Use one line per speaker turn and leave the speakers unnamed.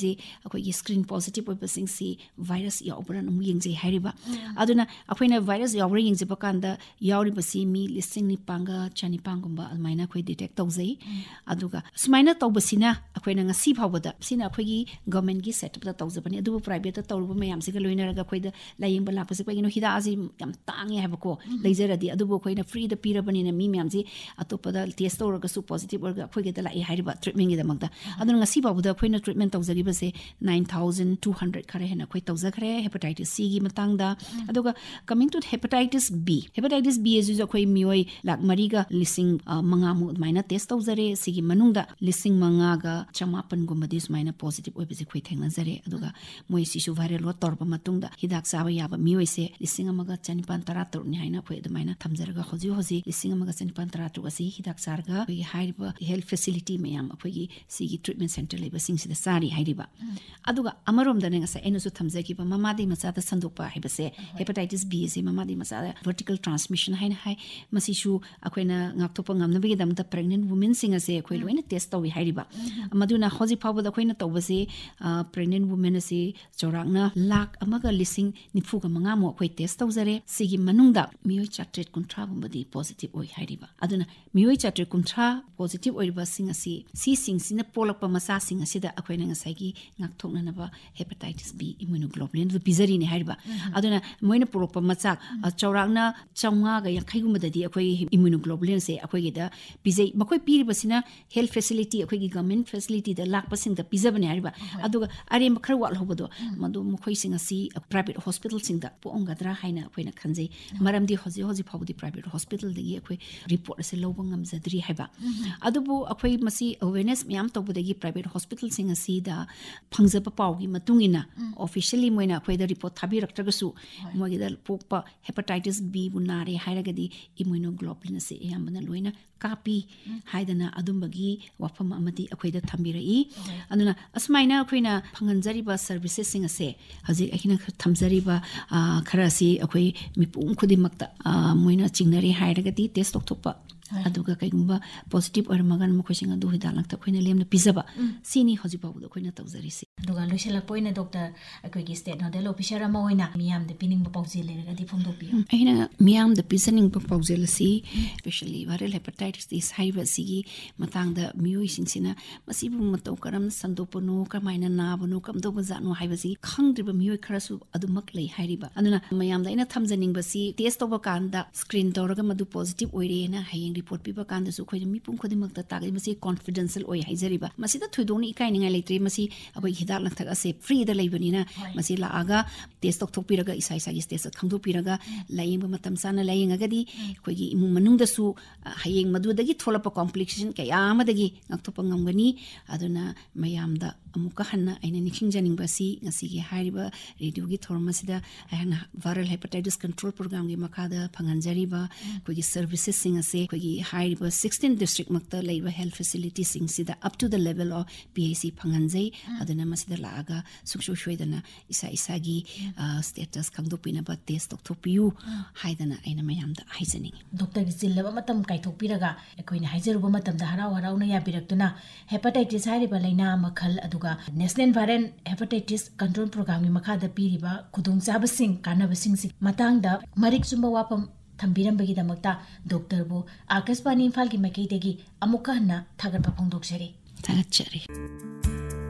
जे अखोई screen positive ओइबसिंग C virus यावबरन अमु यंगजे हाइरिबा अदुना अखोइना virus यावबर यंगजेबा कांदा यावरिबसी मी listing नि पांगा चानि पांगुंबा अलमाइना अखोइ डिटेक्ट तौजै अदुगा सुमाइना तौबसिना अखोइना ngasi फावबदा सिना अखोइगी गवर्नमेंट गी सेटअप दा तौजबनी अदुबु प्राइवेट दा तौरुबा मयामसिगा लोइनरगा अखोइदा लायिंबा लापसे पगिनो हिदा आजि याम तांगे हाबको लेजरदी अदुबु अखोइना फ्री दा पीरबनिना मी मयामसि अतोपदा टेस्ट तौरगसु पॉजिटिव ओरगा अखोइगेदा लाई हाइरिबा ट्रीटमेंट गी दमगदा अदुना ngasi फावबदा अखोइना ट्रीटमेंट तौजगिबसे 9200 खरे हेना अखोइ तौजखरे हेपेटाइटिस सी गी मतंगदा अदुगा coming to hepatitis B एजु अखोइ मियोय lakh मरीगा लिसिंग मंगामु माइना टेस्ट तौजरे सिगी मनुंगदा लिसिंग मंगागा चमापन गुमदि सुमाइना पॉजिटिव ओइबसे खोइ थेंगनजरे अदुगा मोइ सिसु भाइरल लो तोरबा मतुंगदा हिदाक साबा याबा मियोयसे लिसिंग अमगा चनिपान तरा तरुनि हाइना खोइ अदुमाइना थमजरगा होजि लिसिंग अमगा चनिपान तरा तुगसि हिदाक सारगा इ हाइरिबा हेल्थ फैसिलिटी मयाम अखोइगी सिगी ट्रीटमेंट सेंटर लेबा सिंगसिदा सारी हाइरिबा अदुगा अमरोमदा नेंगसा एनुसु थमजगिबा ममादि मचादा संदोपा हाइबसे हेपेटाइटिस बी से ममादि मचादा vertical transmission हाइना high मसिसु अखोइना ngaktopa ngamnabigi damta pregnant women singa se akhoi loina test tawi hairiba maduna hoji phawda akhoi tawbase pregnant women ase chorangna lakh amaga lising nifuga manga mo akhoi test tawjare sigi manungda miyoi chatret kunthra gumbadi positive oi hairiba aduna miyoi chatret kunthra positive oiriba singa si sina polakpa masa singa sida akhoi na ngasai gi ngakthokna naba hepatitis B immunoglobulin du pizari ne hairiba aduna moina polakpa macha chorangna chaunga ga yankhai gumbadadi akhoi immunoglobulin से अखोई दा पिजे मखोई पीरिबसिना health facility अखोई government facility दा लाखपसिंग दा पिजबने हारिबा अदुगा अरे मखर वाल होबदो मदु मखोई सिंग सी private hospital सिंग दा पोंगदरा हाइना अखोइना खनजे मरमदी होजि फावदी प्राइवेट हॉस्पिटल दगी अखोई रिपोर्ट से लोबंग ngамजद्री हाइबा अदुबु अखोई मसी अवेयरनेस म्याम तौबदगी प्राइवेट हॉस्पिटल सिंग सी दा फंगजब पाउगी मतुंगिना ऑफिशियली मोइना अखोई दा रिपोर्ट थाबिरक्तगसु मोगिदा पोकपा हेपेटाइटिस बी बुनारे हाइरगदी इम्यूनोग्लोबुलिन से यामना लोइना कापी हाइदना अदुमबगी वाफम अमदी अखोइदा थंबिरई अदुना असमाइना अखोइना फंगनजरिबा सर्विसेस सिंग असे हजि अखिना थमजरिबा खरासी अखोइ मिपुम खुदिमक्ता मोइना चिंगनरी हाइरगदी टेस्ट तोक्थोपा अदुगा कइगुंबा पॉजिटिव और मगन मखोसिंग अदु हिदालंगता खोइना लेमना पिजबा सिनी हजिबाबुदो खोइना तौजरिसि
दुगा लोइसला पोइना डॉक्टर अखोइगी स्टेट नोडल ऑफिसर अमा होइना मियाम दे पिनिंग पाउजे लेरगदी फोंदोपियो
अहिना मियाम दे पिसनिंग पाउजेलसी स्पेशली वायरल हेपेटाइटिस दिस हाइबसिगी मतंगदा मियोइ सिंसिना मसिबु मतौ करम संदोपनो कमाइना नाबनो कमदो बजानो हाइबसि खंगद्रिबा मियोइ खरसु अदुमक लै हाइरिबा अदुना मयाम दैना थमजनिंगबसी टेस्ट तोबा कांदा स्क्रीन तौरगा मदु पॉजिटिव ओइरेना हाइंग रिपोर्ट पिबा कांदसु खोइ मिपुम खोदिमक्ता तागै मसि कॉन्फिडेंशियल ओइ हाइजरिबा मसिदा थुइदोनि इकाइनिंगा लेत्रे मसि अबै हिदाक लंथक असे फ्री दा लैबनिना मसि लागा टेस्ट तोक्थोपिरगा इसाइसागी स्टेज खंगदोपिरगा लायिंग मतम साना लायिंगगदी खोइगी इमुंग मनुंगदसु हायिंग मदुदगी थोलप कॉम्प्लिकेशन कया अमदगी ngaktopa ngamgani aduna mayamda amuka hanna aina nikhingjaningbasi ngasigi hairiba radio gi thormasida aina viral hepatitis control program gi makada phanganjariba koigi services sing ase koigi hairiba 16 district makta leiba health facility sing sida up to the level of PAC phanganjai aduna masida laaga suksho shoidana isa gi status khangdopina ba test tokthoppiu haidana aina mayamda haijaning
doctor gi jillaba matam kaithokpiraga ekoina haijaruba matamda harau harauna yabirakuna hepatitis hairiba laina makhal aduga national viral hepatitis control program gi makhada piriba khudung chabasing kanabasing si matangda marik chumba wapam थंबिरंबगी दमक्ता doctor बो आकाशवाणी इम्फाल की मकई देगी अमुका हन्ना थागरपा फोंदोक्सरी
थागतचरी